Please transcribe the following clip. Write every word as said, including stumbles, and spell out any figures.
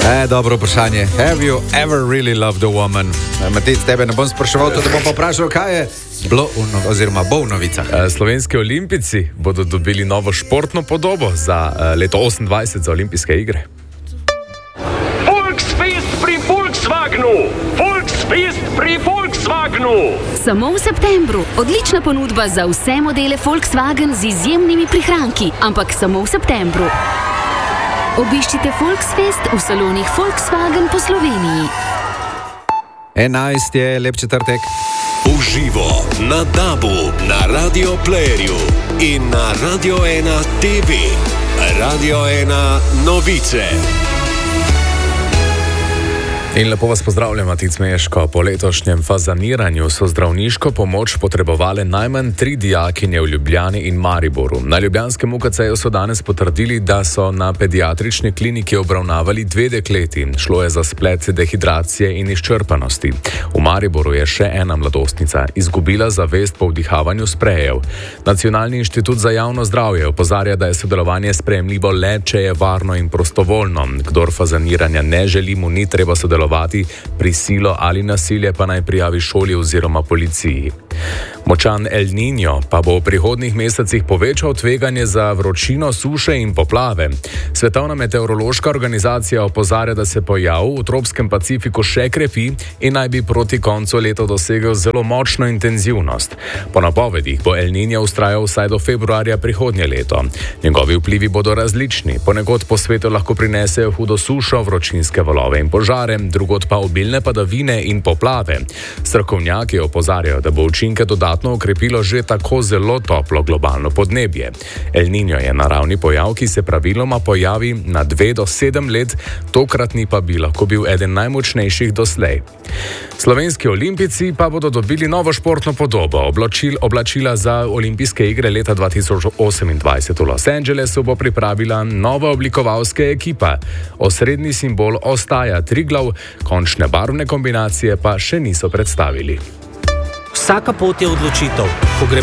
E, dobro vprašanje. Have you ever really loved a woman? Matic, tebe ne bom spraševal, to da bom poprašal, kaj je bilo v no, oziroma bo v novicah. Slovenski olimpijci bodo dobili novo športno podobo za leto osemindvajset za olimpijske igre. Volksfest pri Volkswagenu! Volksfest pri Volkswagenu! Samo v septembru. Odlična ponudba za vse modele Volkswagen z izjemnimi prihranki, ampak samo v septembru. Obiščite Volksfest v salonih Volkswagen po Sloveniji. enajst je lep četrtek. Uživo na Dabu, na Radio Playerju in na Radio ena T V. Radio ena novice. In lepo vas pozdravljam, Matic Meško. Po letošnjem fazaniranju so zdravniško pomoč potrebovale najmanj tri dijakinje v Ljubljani in Mariboru. Na ljubljanskem U K C-ju so danes potrdili, da so na pediatrični kliniki obravnavali dve dekleti. Šlo je za splet dehidracije in izčrpanosti. V Mariboru je še ena mladostnica izgubila zavest po vdihavanju sprejev. Nacionalni inštitut za javno zdravje opozarja, da je sodelovanje sprejemljivo le, če je varno in prostovoljno. Kdor fazaniranja ne želi, mu ni treba sodelovati. Prisilo ali nasilje pa naj prijavi šoli oziroma policiji. Močan El Niño pa bo v prihodnjih mesecih povečal tveganje za vročino, suše in poplave. Svetovna meteorološka organizacija opozarja, da se pojav v tropskem Pacifiku še krepi in naj bi proti koncu leta dosegel zelo močno intenzivnost. Po napovedih bo El Niño vztrajal vsaj do februarja prihodnje leto. Njegovi vplivi bodo različni. Ponekod po svetu lahko prinesejo hudo sušo, vročinske valove in požare, drugod pa obilne padavine in poplave. Strokovnjaki opozarjajo, da bo učinke dodatno okrepilo že tako zelo toplo globalno podnebje. El Niño je naravni pojav, ki se praviloma pojavi na dve do sedem let, tokratni pa bi lahko bil eden najmočnejših doslej. Slovenski olimpijci pa bodo dobili novo športno podobo. Oblačil, oblačila za olimpijske igre leta dva tisoč osemindvajset v Los Angelesu bo pripravila nova oblikovalska ekipa. Osrednji simbol ostaja Triglav, končne barvne kombinacije pa še niso predstavili. Vsaka pot je odločitev. Ko gremo